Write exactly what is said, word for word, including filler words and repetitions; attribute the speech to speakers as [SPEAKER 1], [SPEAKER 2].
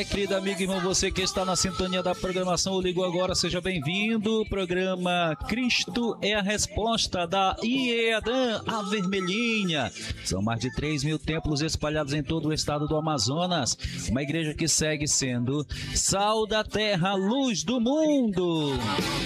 [SPEAKER 1] querido amigo e irmão, você que está na sintonia da programação, o Ligou Agora, seja bem-vindo. Programa Cristo é a Resposta da I E A D A M, a Vermelhinha. São mais de três mil templos espalhados em todo o estado do Amazonas. Uma igreja que segue sendo sal da terra, luz do mundo.